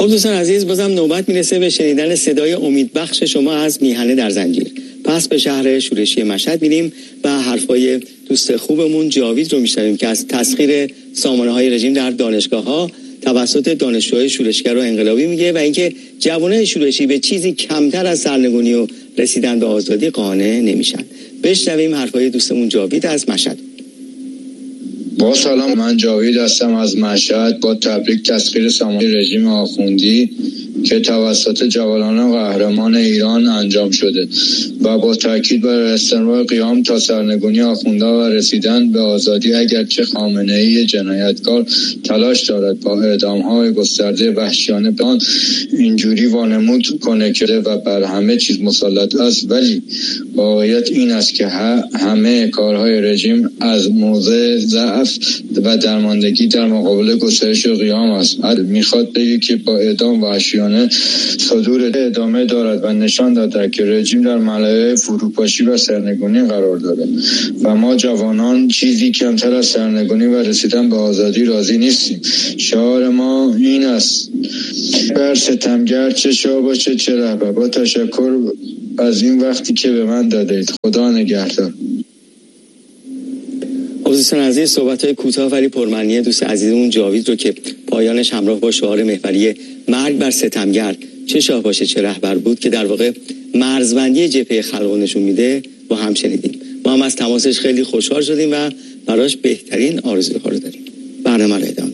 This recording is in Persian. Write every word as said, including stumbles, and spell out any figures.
خب دوستان عزیز، بازم نوبت میرسه به شنیدن صدای امیدبخش شما از میهنه در زنجیر. پس به شهر شورشی مشهد میریم و حرفای دوست خوبمون جاوید رو میشنویم که از تسخیر سامانه‌های رژیم در دانشگاه‌ها توسط دانشجوهای شورشگر و انقلابی میگه و اینکه جوانای شورشی به چیزی کمتر از سرنگونی و رسیدن به آزادی قانع نمیشن. بشنویم حرفای دوستمون جاوید از مشهد. با سلام، من جاوید هستم از مشهد. با تبریک تسخیر سامانه رژیم آخوندی که توسط جوانان قهرمان ایران انجام شده و با تاکید بر استمرار قیام تا سرنگونی آخوندها و رسیدن به آزادی، اگرچه خامنه‌ای جنایتکار تلاش دارد با اعدام‌های گسترده وحشیانه به آن اینجوری وانمود کنه که و بر همه چیز مسلط است، ولی واقعیت این است که همه کارهای رژیم از موضع ضعف و درماندگی در مقابل گسترش و قیام است. میخواد بگه که با اعدام وحشیانه صدور ادامه دارد و نشان داده که رژیم در معرض فروپاشی و سرنگونی قرار دارد و ما جوانان چیزی کمتر از سرنگونی و رسیدن به آزادی راضی نیستیم. شعار ما این است: بر ستمگر چه شاه باشه چه رهبر. با تشکر از این وقتی که به من دادید. خدا نگهدار. دوستان عزیز، صحبت‌های کوتاه ولی پرمعنی دوست عزیزمون جاوید رو که پایانش همراه با شعار محوری مرگ بر ستمگر چه شاه باشه چه رهبر بود که در واقع مرزبندی جبهه خلق نشون میده با هم شنیدیم. ما هم از تماسش خیلی خوشحال شدیم و براش بهترین آرزوها رو داریم. برنامه رو ادامه